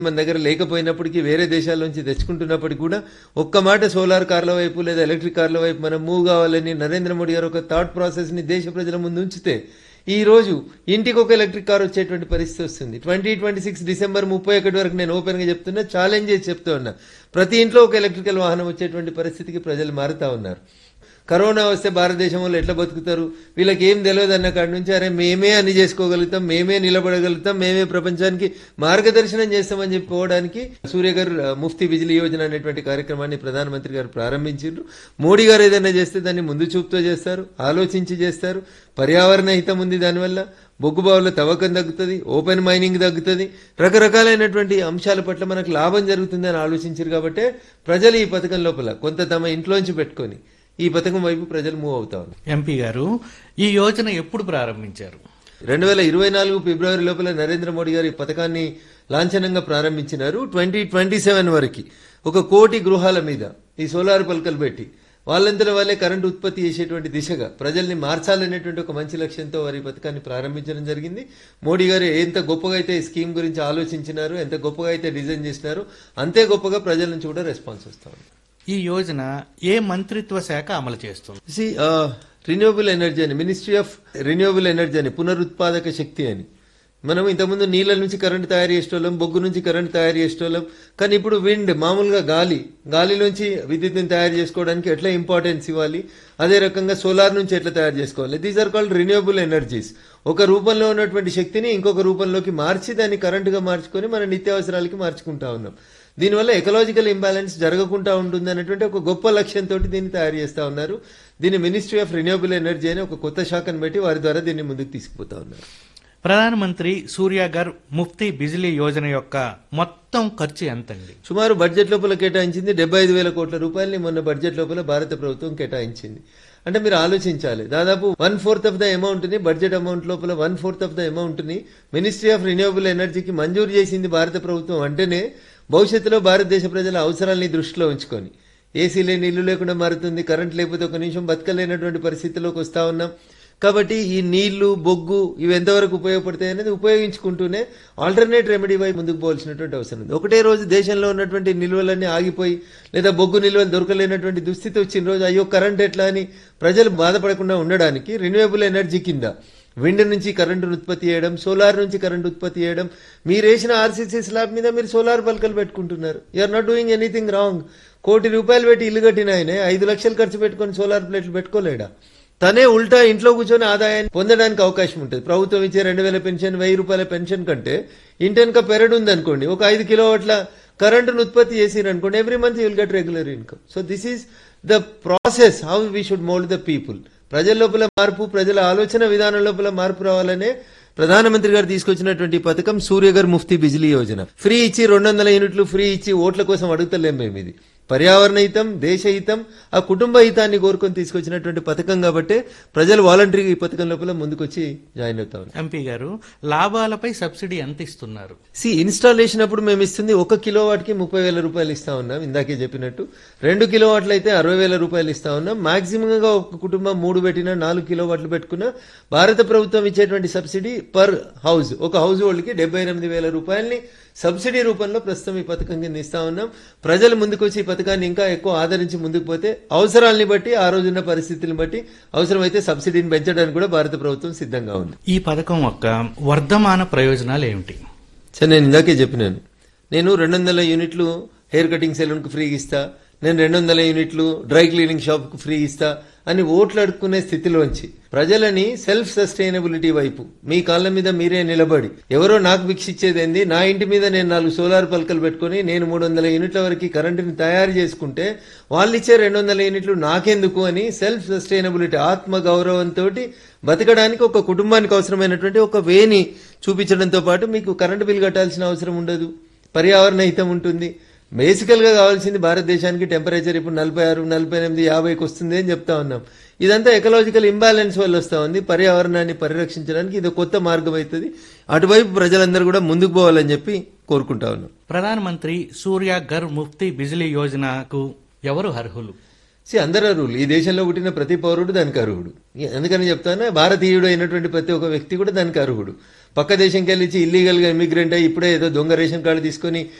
మన దగ్గర లేకపోయినప్పటికీ వేరే దేశాల నుంచి తెచ్చుకుంటున్నప్పటికీ కూడా ఒక్క మాట సోలార్ కార్ల వైపు లేదా ఎలక్ట్రిక్ కార్ల వైపు మనం మూవ్ కావాలని నరేంద్ర మోడీ గారు ఒక థాట్ ప్రాసెస్ ని దేశ ప్రజల ముందు ఉంచితే ఈ రోజు ఇంటికి ఒక ఎలక్ట్రిక్ కార్ వచ్చేటువంటి పరిస్థితి వస్తుంది. 2026 డిసెంబర్ 31 వరకు నేను ఓపెన్ గా చెప్తున్నా, ఛాలెంజ్ చేసి చెప్తూ ఉన్నా, ప్రతి ఇంట్లో ఒక ఎలక్ట్రికల్ వాహనం వచ్చేటువంటి పరిస్థితికి ప్రజలు మారుతా ఉన్నారు. కరోనా వస్తే భారతదేశంలో ఎట్లా బతుకుతారు, వీళ్ళకి ఏం తెలియదు అన్న కాడి నుంచి అరే మేమే అన్ని చేసుకోగలుగుతాం, మేమే నిలబడగలుగుతాం, మేమే ప్రపంచానికి మార్గదర్శనం చేస్తామని చెప్పుకోవడానికి సూర్య గారు ముఫ్తీ బిజిలీ యోజన అనేటువంటి కార్యక్రమాన్ని ప్రధానమంత్రి గారు ప్రారంభించారు. మోడీ గారు ఏదైనా చేస్తే దాన్ని ముందు చూపుతో చేస్తారు, ఆలోచించి చేస్తారు. పర్యావరణ హితం ఉంది, దానివల్ల బొగ్గుబావుల తవ్వకం తగ్గుతుంది, ఓపెన్ మైనింగ్ తగ్గుతుంది, రకరకాలైనటువంటి అంశాల పట్ల మనకు లాభం జరుగుతుందని ఆలోచించారు. కాబట్టి ప్రజలు ఈ పథకం లోపల కొంత తమ ఇంట్లోంచి పెట్టుకొని ఈ పథకం వైపు ప్రజలు మూవ్ అవుతా ఉన్నారు. ఎంపీ గారు, ఈ యోజన ఎప్పుడు ప్రారంభించారు? 2024 ఫిబ్రవరి లోపల నరేంద్ర మోడీ గారు ఈ పథకాన్ని లాంఛనంగా ప్రారంభించినారు. 2027 వరకు 1 కోటి గృహాల మీద ఈ సోలార్ పలకలు పెట్టి వాళ్ళంతలో వాళ్ళే కరెంటు ఉత్పత్తి చేసేటువంటి దిశగా ప్రజల్ని మార్చాలనేటువంటి ఒక మంచి లక్ష్యంతో వారి పథకాన్ని ప్రారంభించడం జరిగింది. మోడీ గారు ఎంత గొప్పగా అయితే ఈ స్కీమ్ గురించి ఆలోచించినారు, ఎంత గొప్పగా అయితే డిజైన్ చేసినారు, అంతే గొప్పగా ప్రజల నుంచి కూడా రెస్పాన్స్ వస్తా ఉంది. ఈ యోజన ఏ మంత్రిత్వ శాఖ అమలు చేస్తుంది? రిన్యూవబుల్ ఎనర్జీ అని, మినిస్ట్రీ ఆఫ్ రిన్యూవబుల్ ఎనర్జీ అని, పునరుత్పాదక శక్తి అని. మనం ఇంతకుముందు నీళ్ల నుంచి కరెంటు తయారు చేసేటోళ్ళం, బొగ్గు నుంచి కరెంటు తయారు చేసేటోళ్ళం. కానీ ఇప్పుడు విండ్, మామూలుగా గాలి నుంచి విద్యుత్ని తయారు చేసుకోవడానికి ఎట్లా ఇంపార్టెన్స్ ఇవ్వాలి, అదే రకంగా సోలార్ నుంచి ఎట్లా తయారు చేసుకోవాలి. These are called renewable energies. ఒక రూపంలో ఉన్నటువంటి శక్తిని ఇంకొక రూపంలోకి మార్చి దాన్ని కరెంటుగా మార్చుకొని మన నిత్యావసరాలకి మార్చుకుంటా ఉన్నాం. దీనివల్ల ఎకలాజికల్ ఇంబ్యాలెన్స్ జరగకుండా ఉంటుంది అనేటువంటి ఒక గొప్ప లక్ష్యంతో దీన్ని తయారు చేస్తా ఉన్నారు. దీన్ని మినిస్ట్రీ ఆఫ్ రిన్యూవబుల్ ఎనర్జీ అని ఒక కొత్త శాఖను పెట్టి వారి ద్వారా దీన్ని ముందుకు తీసుకుపోతా ఉన్నారు. ప్రధానమంత్రి సూర్యాగర్ ముఫ్తీ బిజిలీ యోజన యొక్క మొత్తం ఖర్చు ఎంతండి? సుమారు బడ్జెట్ లోపల కేటాయించింది 75,000 కోట్ల రూపాయలని మొన్న బడ్జెట్ లోపల భారత ప్రభుత్వం కేటాయించింది. అంటే మీరు ఆలోచించాలి, దాదాపు 1/4 ఆఫ్ ద అమౌంట్ ని, బడ్జెట్ అమౌంట్ లోపల 1/4 ఆఫ్ ద అమౌంట్ ని మినిస్ట్రీ ఆఫ్ రిన్యూవబుల్ ఎనర్జీకి మంజూరు చేసింది భారత ప్రభుత్వం. అంటేనే భవిష్యత్తులో భారతదేశ ప్రజల అవసరాలని దృష్టిలో ఉంచుకొని ఏసీ లేని ఇల్లు లేకుండా మారుతుంది, కరెంట్ లేకపోతే ఒక నిమిషం బతకలేనటువంటి పరిస్థితిలోకి వస్తా ఉన్నాం. కాబట్టి ఈ నీళ్లు, బొగ్గు ఇవి ఎంతవరకు ఉపయోగపడతాయి అనేది ఉపయోగించుకుంటూనే ఆల్టర్నేట్ రెమెడీ వైపు ముందుకు పోవాల్సినటువంటి అవసరం ఉంది. ఒకటే రోజు దేశంలో ఉన్నటువంటి నిల్వలన్నీ ఆగిపోయి లేదా బొగ్గు నిల్వలు దొరకలేనటువంటి దుస్థితి వచ్చిన రోజు అయ్యో కరెంట్ ఎట్లా అని ప్రజలు బాధపడకుండా ఉండడానికి రిన్యూవబుల్ ఎనర్జీ కింద విండ్ నుంచి కరెంటును ఉత్పత్తి చేయడం, సోలార్ నుంచి కరెంటు ఉత్పత్తి చేయడం. మీరు వేసిన ఆర్సీసీ స్లాబ్ మీద మీరు సోలార్ పలకలు పెట్టుకుంటున్నారు. You're not doing anything wrong. ₹1 కోటి పెట్టి ఇల్లు కట్టిన ఆయన 5 లక్షలు ఖర్చు పెట్టుకుని సోలార్ ప్లేట్లు పెట్టుకోలేడా? తనే ఉల్టా ఇంట్లో కూర్చొని ఆదాయాన్ని పొందడానికి అవకాశం ఉంటుంది. ప్రభుత్వం ఇచ్చే 2,000 పెన్షన్, ₹1,000 పెన్షన్ కంటే ఇంటెనక పెరడు ఉందనుకోండి, ఒక 5 కిలోవాట్ల కరెంటును ఉత్పత్తి చేసిరనుకోండి, every month you will get regular income. So this is the process how we should mould the people. ప్రజల లోపల మార్పు, ప్రజల ఆలోచన విధానం లోపల మార్పు రావాలనే ప్రధానమంత్రి గారు తీసుకొచ్చినటువంటి పథకం సూర్యగర్ ముఫ్తీ బిజిలీ యోజన. ఫ్రీ ఇచ్చి 200 యూనిట్లు ఫ్రీ ఇచ్చి ఓట్ల కోసం అడుగుతలేం మేము. ఇది పర్యావరణ హితం, దేశ హితం, ఆ కుటుంబ హితాన్ని కోరుకొని తీసుకొచ్చినటువంటి పథకం కాబట్టి ప్రజలు వాలంటరీగా ఈ పథకం లోపల ముందుకొచ్చి జాయిన్ అవుతా ఉన్నారు. ఎంపీ గారు, లాభాలపై సబ్సిడీ ఎంత ఇస్తున్నారు? ఇన్స్టాలేషన్ అప్పుడు మేము ఇస్తుంది 1 కిలోవాట్కి ₹30,000 ఇస్తా ఉన్నాం. ఇందాకే చెప్పినట్టు 2 కిలోవాట్లు అయితే ₹60,000 ఇస్తా ఉన్నాం. మాక్సిమం గా ఒక కుటుంబం 3 పెట్టినా 4 కిలోవాట్లు పెట్టుకున్నా భారత ప్రభుత్వం ఇచ్చేటువంటి సబ్సిడీ పర్ హౌస్, ఒక హౌస్ హోల్డ్ కి ₹78,000 సబ్సిడీ రూపంలో ప్రస్తుతం ఈ పథకం కింద ఇస్తా ఉన్నాం. ప్రజలు ముందుకు వచ్చి ఈ పథకాన్ని ఇంకా ఎక్కువ ఆదరించి ముందుకు పోతే అవసరాలని బట్టి, ఆ రోజున్న పరిస్థితులను బట్టి అవసరమైతే సబ్సిడీని పెంచడానికి కూడా భారత ప్రభుత్వం సిద్ధంగా ఉంది. ఈ పథకం యొక్క వర్ధమాన ప్రయోజనాలు ఏమిటి? నేను ఇందాకే చెప్పినాను, నేను 200 యూనిట్లు హెయిర్ కటింగ్ సెలూన్ కు ఫ్రీగా ఇస్తా, నేను 200 యూనిట్లు డ్రై క్లీనింగ్ షాప్ కు ఫ్రీ ఇస్తా అని ఓట్లు అడుక్కునే స్థితిలోంచి ప్రజలని సెల్ఫ్ సస్టైనబిలిటీ వైపు మీ కాళ్ళ మీద మీరే నిలబడి, ఎవరో నాకు భిక్ష ఇచ్చేదేంది, నా ఇంటి మీద నేను 4 సోలార్ పలకలు పెట్టుకుని నేను 300 యూనిట్ల వరకు కరెంటుని తయారు చేసుకుంటే వాళ్ళు ఇచ్చే 200 యూనిట్లు నాకెందుకు అని సెల్ఫ్ సస్టైనబిలిటీ, ఆత్మ గౌరవంతో బతకడానికి ఒక కుటుంబానికి అవసరమైనటువంటి ఒక వేని చూపించడంతో పాటు మీకు కరెంటు బిల్ కట్టాల్సిన అవసరం ఉండదు, పర్యావరణ హితం ఉంటుంది. బేసికల్ గా కావాల్సింది భారతదేశానికి టెంపరేచర్ ఇప్పుడు 46, 48, 50కి వస్తుంది అని చెప్తా ఉన్నాం. ఇదంతా ఎకలాజికల్ ఇంబ్యాలెన్స్ వల్ల వస్తా ఉంది. పర్యావరణాన్ని పరిరక్షించడానికి ఇది కొత్త మార్గం అవుతుంది. అటువైపు ప్రజలందరూ కూడా ముందుకు పోవాలని చెప్పి కోరుకుంటా ఉన్నాం. ప్రధానమంత్రి సూర్యాగర్ ముఫ్తీ బిజిలీ యోజనకు ఎవరు అర్హులు? అందరు అర్హులు. ఈ దేశంలో పుట్టిన ప్రతి పౌరుడు దానికి అర్హుడు. అందుకని చెప్తాను, భారతీయుడు అయినటువంటి ప్రతి ఒక్క వ్యక్తి కూడా దానికి అర్హుడు. పక్క దేశంకి వెళ్ళి ఇల్లీగల్ గా ఇమిగ్రెంట్ అయ్యి ఇప్పుడే ఏదో దొంగ రేషన్ కార్డు తీసుకొని